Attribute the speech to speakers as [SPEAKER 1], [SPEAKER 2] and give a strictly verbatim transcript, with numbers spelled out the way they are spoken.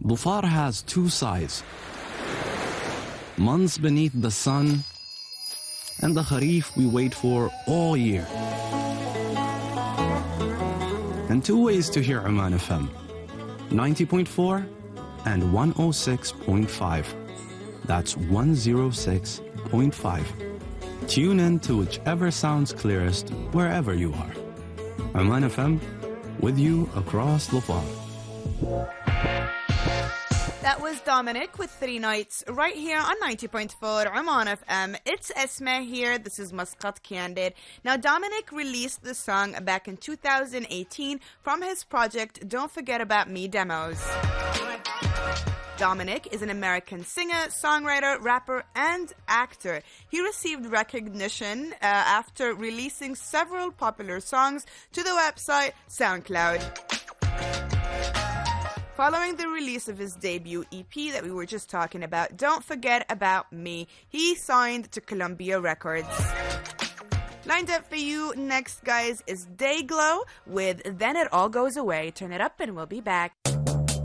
[SPEAKER 1] Dhofar has two sides. Months beneath the sun, and the Kharif we wait for all year. And two ways to hear Oman F M, ninety point four and one oh six point five. That's one oh six point five. Tune in to whichever sounds clearest wherever you are. Oman F M, with you across Dhofar.
[SPEAKER 2] That was Dominic with Three Nights right here on ninety point four Oman F M. It's Esma here. This is Muscat Candid. Now, Dominic released the song back in two thousand eighteen from his project Don't Forget About Me Demos. Dominic is an American singer, songwriter, rapper, and actor. He received recognition uh, after releasing several popular songs to the website SoundCloud. Following the release of his debut E P that we were just talking about, Don't Forget About Me, he signed to Columbia Records. Lined up for you next, guys, is Dayglow with Then It All Goes Away. Turn it up and we'll be back.